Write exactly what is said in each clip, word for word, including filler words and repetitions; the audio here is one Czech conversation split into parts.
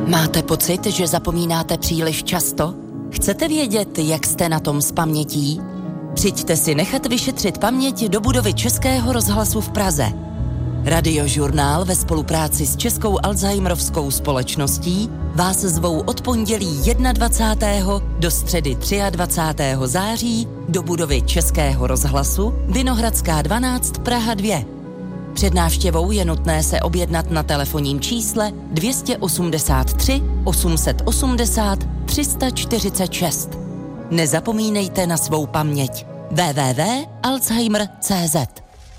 Máte pocit, že zapomínáte příliš často? Chcete vědět, jak jste na tom s pamětí? Přijďte si nechat vyšetřit paměť do budovy Českého rozhlasu v Praze. Radiožurnál ve spolupráci s Českou Alzheimerovskou společností vás zvou od pondělí dvacátého prvního do středy dvacátého třetího září do budovy Českého rozhlasu Vinohradská dvanáct Praha dva. Před návštěvou je nutné se objednat na telefonním čísle dvě stě osmdesát tři osm set osmdesát tři sta čtyřicet šest. Nezapomínejte na svou paměť. w w w tečka alzheimer tečka c z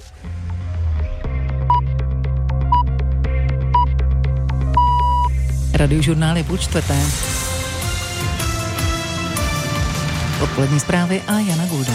Radiožurnál je půl čtvrté. Odpolední zprávy a Jana Gulda.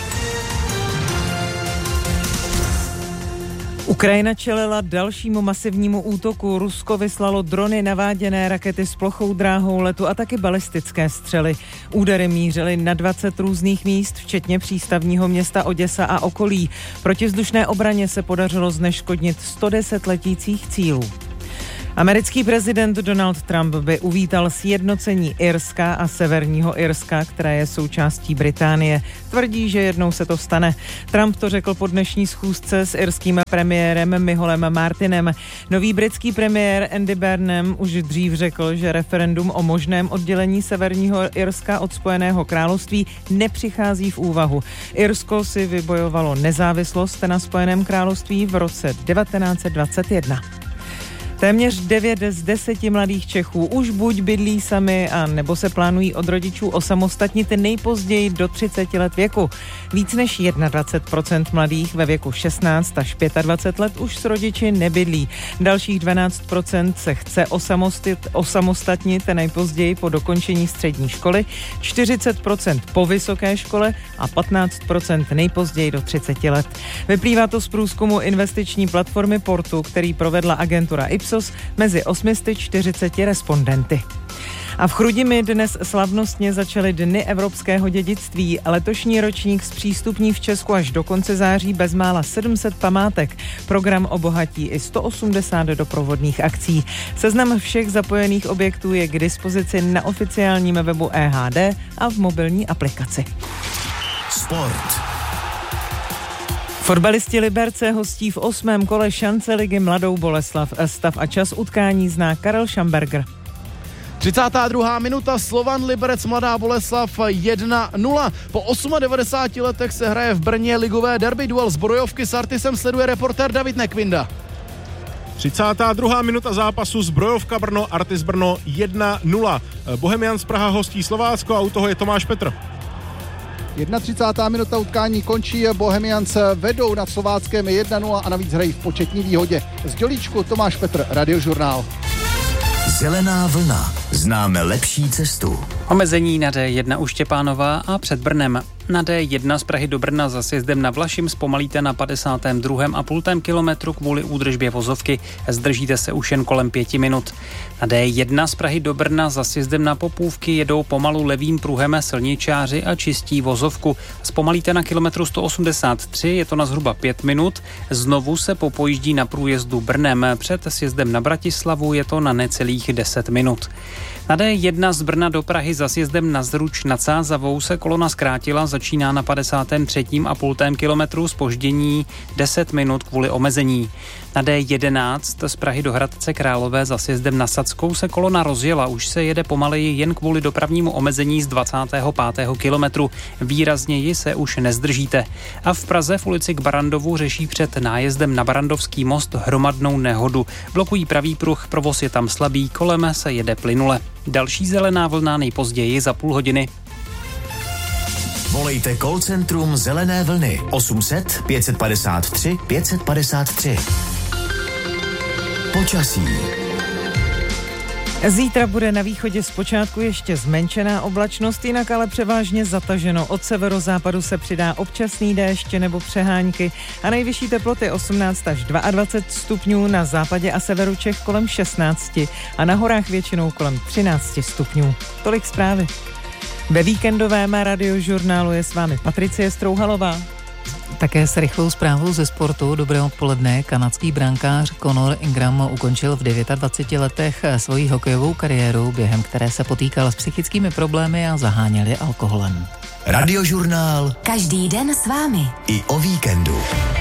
Ukrajina čelila dalšímu masivnímu útoku. Rusko vyslalo drony, naváděné rakety s plochou dráhou letu a taky balistické střely. Údery mířily na dvacet různých míst, včetně přístavního města Oděsa a okolí. Protivzdušné obraně se podařilo zneškodnit sto deset letících cílů. Americký prezident Donald Trump by uvítal sjednocení Irska a Severního Irska, které je součástí Británie. Tvrdí, že jednou se to stane. Trump to řekl po dnešní schůzce s irským premiérem Micholem Martinem. Nový britský premiér Andy Burnham už dřív řekl, že referendum o možném oddělení Severního Irska od Spojeného království nepřichází v úvahu. Irsko si vybojovalo nezávislost na Spojeném království v roce devatenáct set dvacet jedna. Téměř devět z deseti mladých Čechů už buď bydlí sami, a nebo se plánují od rodičů osamostatnit nejpozději do třiceti let věku. Víc než dvacet jedna procent mladých ve věku šestnáct až dvacet pět let už s rodiči nebydlí. Dalších dvanáct procent se chce osamostatnit nejpozději po dokončení střední školy, čtyřicet procent po vysoké škole a patnáct procent nejpozději do třiceti let. Vyplývá to z průzkumu investiční platformy Portu, který provedla agentura Ipsos mezi osm set čtyřiceti respondenty. A v Chrudimi dnes slavnostně začaly Dny evropského dědictví. Letošní ročník zpřístupní v Česku až do konce září bezmála sedm set památek. Program obohatí i sto osmdesát doprovodných akcí. Seznam všech zapojených objektů je k dispozici na oficiálním webu E H D a v mobilní aplikaci. Sport. Fotbalisti Liberce hostí v osmém kole šance ligy Mladou Boleslav. Stav a čas utkání zná Karel Šamberger. třicátá druhá minuta, Slovan Liberec Mladá Boleslav jedna nula. Po devadesát osmi letech se hraje v Brně ligové derby. Duel z Brojovky s Artisem sleduje reportér David Nekvinda. třicátá druhá minuta zápasu, Zbrojovka Brno, Artis Brno jedna nula. Bohemians Praha hostí Slovácko a u toho je Tomáš Petr. třicátá jedna minuta utkání končí, Bohemians vedou nad Slováckem jedna nula a navíc hrají v početní výhodě. Z Dělíčku Tomáš Petr, Radiožurnál. Zelená vlna. Známe lepší cestu. Omezení na D jedna u Štěpánova a před Brnem. Na D jedna z Prahy do Brna za sjezdem na Vlašim zpomalíte na padesátém druhém a půl kilometru kvůli údržbě vozovky. Zdržíte se už jen kolem pěti minut. Na D jedna z Prahy do Brna za sjezdem na Popůvky jedou pomalu levým pruhem silničáři a čistí vozovku. Zpomalíte na kilometru sto osmdesát tři, je to na zhruba pět minut. Znovu se popojíždí na průjezdu Brnem. Před sjezdem na Bratislavu je to na necelých deset minut. Na D jedna z Brna do Prahy za sjezdem na Zruč nad Sázavou se kolona zkrátila, začíná na padesátém třetím a půl kilometru, zpoždění deset minut kvůli omezení. Na D jedenáct z Prahy do Hradce Králové za sjezdem na Sadskou se kolona rozjela, už se jede pomaleji jen kvůli dopravnímu omezení z dvacátého pátého kilometru. Výrazněji se už nezdržíte. A v Praze v ulici k Barandovu řeší před nájezdem na Barandovský most hromadnou nehodu. Blokují pravý pruh, provoz je tam slabý, kolem se jede plynule. Další zelená vlna nejpozději za půl hodiny. Volejte call centrum Zelené vlny osm set pět padesát tři pět padesát tři. Počasí. Zítra bude na východě zpočátku ještě zmenšená oblačnost, jinak ale převážně zataženo. Od severozápadu se přidá občasný déšť nebo přehánky a nejvyšší teploty osmnáct až dvacet dva stupňů, na západě a severu Čech kolem šestnáct a na horách většinou kolem třináct stupňů. Tolik zprávy. Ve víkendovém Radiožurnálu je s vámi Patricie Strouhalová. Také s rychlou zprávou ze sportu. Dobré odpoledne. Kanadský brankář Conor Ingram ukončil v dvaceti devíti letech svoji hokejovou kariéru, během které se potýkal s psychickými problémy a zaháněl je alkoholem. Radiožurnál. Každý den s vámi. I o víkendu.